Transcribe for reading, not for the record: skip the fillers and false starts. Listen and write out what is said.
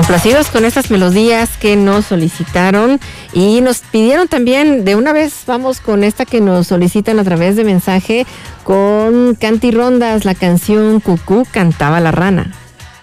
Complacidos con estas melodías que nos solicitaron y nos pidieron también, de una vez vamos con esta que nos solicitan a través de mensaje con Canti Rondas, la canción Cucú cantaba la rana.